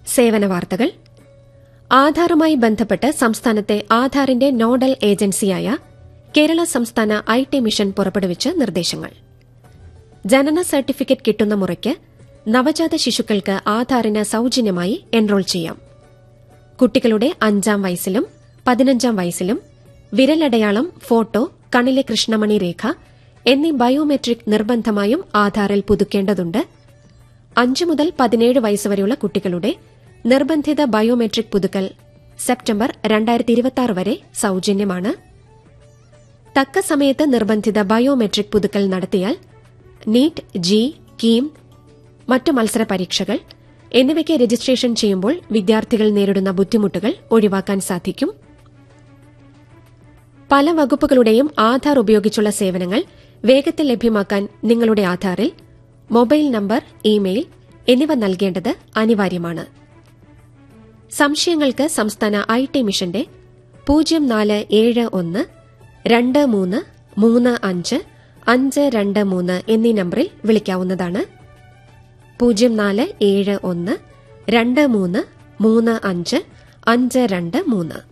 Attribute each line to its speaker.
Speaker 1: സേവന വാർത്തകൾ. ആധാറുമായി ബന്ധപ്പെട്ട് സംസ്ഥാനത്തെ ആധാറിന്റെ നോഡൽ ഏജൻസിയായ കേരള സംസ്ഥാന ഐടി മിഷൻ പുറപ്പെടുവിച്ച നിർദ്ദേശങ്ങൾ. ജനന സർട്ടിഫിക്കറ്റ് കിട്ടുന്ന മുറയ്ക്ക് നവജാത ശിശുക്കൾക്ക് ആധാറിന് സൌജന്യമായി എൻറോൾ ചെയ്യാം. കുട്ടികളുടെ 5-ാം വയസ്സിലും 15-ാം വയസ്സിലും വിരലടയാളം, ഫോട്ടോ, കണ്ണിലെ കൃഷ്ണമണി രേഖ എന്നീ ബയോമെട്രിക് നിർബന്ധമായും ആധാറിൽ പുതുക്കേണ്ടതുണ്ട്. 5 മുതൽ 17 വയസ്സുവരെയുള്ള കുട്ടികളുടെ നിർബന്ധിത ബയോമെട്രിക് പുതുക്കൽ സെപ്റ്റംബർ 2026 വരെ സൌജന്യമാണ്. തക്ക സമയത്ത് നിർബന്ധിത ബയോമെട്രിക് പുതുക്കൽ നടത്തിയാൽ നീറ്റ്, ജി, കീം, മറ്റു മത്സര പരീക്ഷകൾ എന്നിവയ്ക്ക് രജിസ്ട്രേഷൻ ചെയ്യുമ്പോൾ വിദ്യാർത്ഥികൾ നേരിടുന്ന ബുദ്ധിമുട്ടുകൾ ഒഴിവാക്കാൻ സാധിക്കും. പല വകുപ്പുകളുടെയും ആധാർ ഉപയോഗിച്ചുള്ള സേവനങ്ങൾ വേഗത്തിൽ ലഭ്യമാക്കാൻ നിങ്ങളുടെ ആധാറിൽ മൊബൈൽ നമ്പർ, ഇമെയിൽ എന്നിവ നൽകേണ്ടത് അനിവാര്യമാണ്. സംശയങ്ങൾക്ക് സംസ്ഥാന ഐടി മിഷന്റെ 0471 2335 523 എന്നീ നമ്പറിൽ വിളിക്കാവുന്നതാണ്. 0471 2335 523.